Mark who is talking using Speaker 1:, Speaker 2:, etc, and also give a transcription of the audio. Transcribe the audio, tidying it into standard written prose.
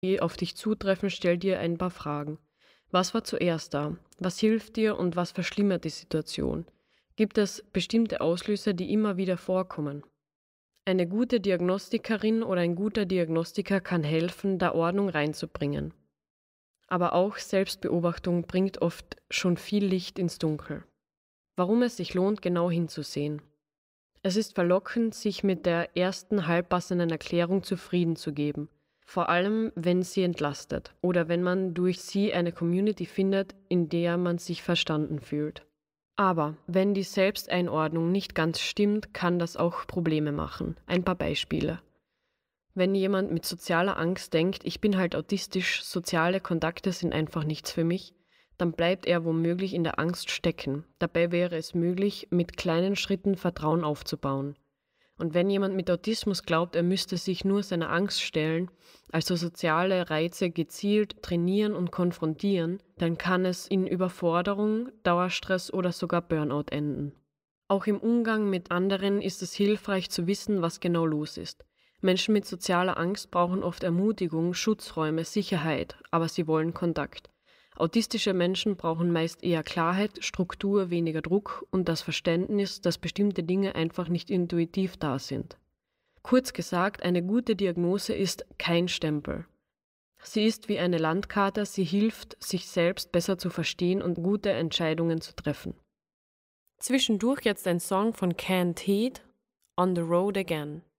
Speaker 1: die auf dich zutreffen, stell dir ein paar Fragen. Was war zuerst da? Was hilft dir und was verschlimmert die Situation? Gibt es bestimmte Auslöser, die immer wieder vorkommen? Eine gute Diagnostikerin oder ein guter Diagnostiker kann helfen, da Ordnung reinzubringen. Aber auch Selbstbeobachtung bringt oft schon viel Licht ins Dunkel. Warum es sich lohnt, genau hinzusehen. Es ist verlockend, sich mit der ersten halbpassenden Erklärung zufrieden zu geben. Vor allem, wenn sie entlastet oder wenn man durch sie eine Community findet, in der man sich verstanden fühlt. Aber wenn die Selbsteinordnung nicht ganz stimmt, kann das auch Probleme machen. Ein paar Beispiele. Wenn jemand mit sozialer Angst denkt, ich bin halt autistisch, soziale Kontakte sind einfach nichts für mich, dann bleibt er womöglich in der Angst stecken. Dabei wäre es möglich, mit kleinen Schritten Vertrauen aufzubauen. Und wenn jemand mit Autismus glaubt, er müsste sich nur seiner Angst stellen, also soziale Reize gezielt trainieren und konfrontieren, dann kann es in Überforderung, Dauerstress oder sogar Burnout enden. Auch im Umgang mit anderen ist es hilfreich zu wissen, was genau los ist. Menschen mit sozialer Angst brauchen oft Ermutigung, Schutzräume, Sicherheit, aber sie wollen Kontakt. Autistische Menschen brauchen meist eher Klarheit, Struktur, weniger Druck und das Verständnis, dass bestimmte Dinge einfach nicht intuitiv da sind. Kurz gesagt, eine gute Diagnose ist kein Stempel. Sie ist wie eine Landkarte, sie hilft, sich selbst besser zu verstehen und gute Entscheidungen zu treffen. Zwischendurch jetzt ein Song von Canned Heat, On the Road Again.